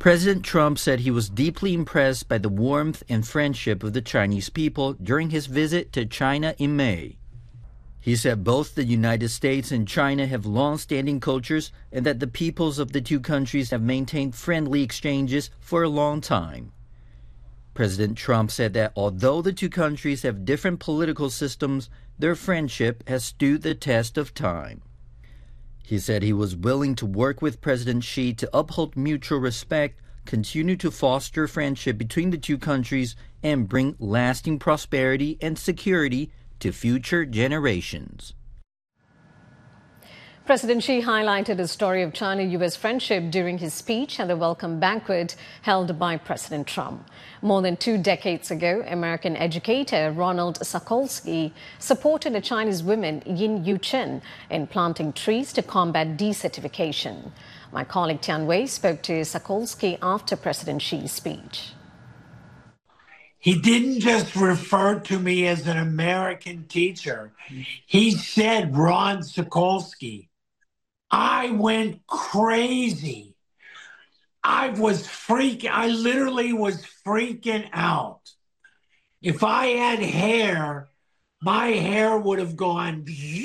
President Trump said he was deeply impressed by the warmth and friendship of the Chinese people during his visit to China in May. He said both the United States and China have long-standing cultures and that the peoples of the two countries have maintained friendly exchanges for a long time. President Trump said that although the two countries have different political systems, their friendship has stood the test of time. He said he was willing to work with President Xi to uphold mutual respect, continue to foster friendship between the two countries, and bring lasting prosperity and security to future generations. President Xi highlighted the story of China-U.S. friendship during his speech at the welcome banquet held by President Trump. More than 2 decades ago, American educator Ronald Sikorsky supported a Chinese woman, Yin Yu-chen, in planting trees to combat desertification. My colleague Tian Wei spoke to Sikorsky after President Xi's speech. He didn't just refer to me as an American teacher. He said, Ron Sikorsky. I went crazy. I literally was freaking out. If I had hair, my hair would have gone.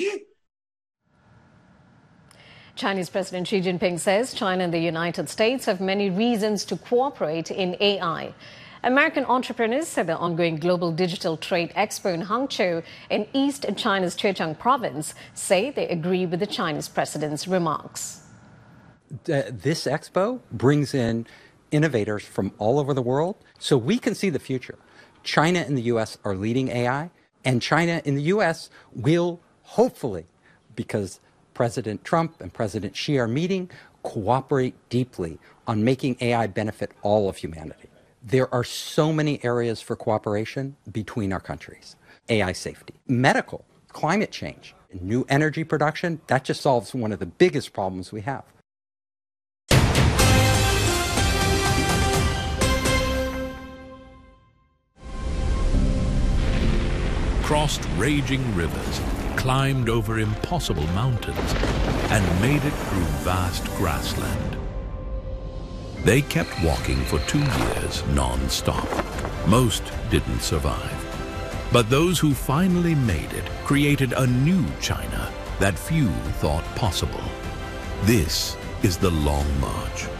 Chinese President Xi Jinping says China and the United States have many reasons to cooperate in AI. American entrepreneurs at the ongoing Global Digital Trade Expo in Hangzhou in East China's Zhejiang province say they agree with the Chinese president's remarks. This expo brings in innovators from all over the world so we can see the future. China and the U.S. are leading AI, and China and the U.S. will hopefully, because President Trump and President Xi are meeting, cooperate deeply on making AI benefit all of humanity. There are so many areas for cooperation between our countries. AI safety, medical, climate change, new energy production, that just solves one of the biggest problems we have. Crossed raging rivers, climbed over impossible mountains, and made it through vast grassland. They kept walking for 2 years non-stop. Most didn't survive. But those who finally made it created a new China that few thought possible. This is the Long March.